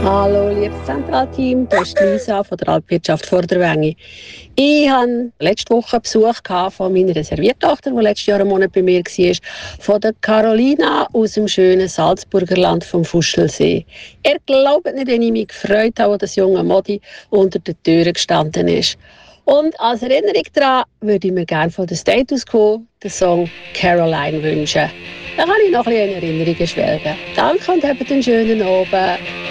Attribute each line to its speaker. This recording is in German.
Speaker 1: Hallo, liebes Zentralteam, hier ist Lisa von der Alpwirtschaft Vorderwänge. Ich hatte letzte Woche Besuch von meiner Serviertochter, die letztes Jahr einen Monat bei mir war, von der Carolina aus dem schönen Salzburger Land vom Fuschelsee. Ihr glaubt nicht, wenn ich mich gefreut habe, als das junge Modi unter den Türen gestanden ist. Und als Erinnerung daran würde ich mir gerne von der Status Quo den Song Caroline wünschen. Da kann ich noch ein bisschen in Erinnerungen schwelgen. Danke und habt einen schönen Abend.